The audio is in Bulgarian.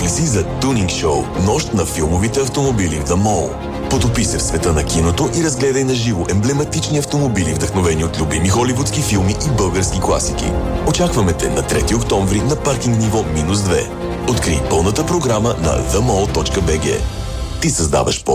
ли си за Тунинг Шоу, нощ на филмовите автомобили в The Mall? Потопи се в света на киното и разгледай на живо емблематични автомобили, вдъхновени от любими холивудски филми и български класики. Очакваме те на 3 октомври на паркинг ниво -2. Открий пълната програма на themall.bg. Ти създаваш